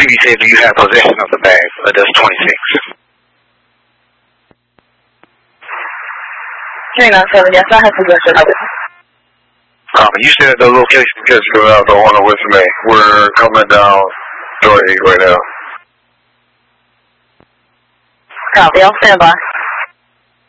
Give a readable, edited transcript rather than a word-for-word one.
he said, do you have possession of the bag? That's 26. 397, yes, I have possession of it. You said the location gets out the one with me. We're coming down Door 8 right now. Copy, I'll stand by.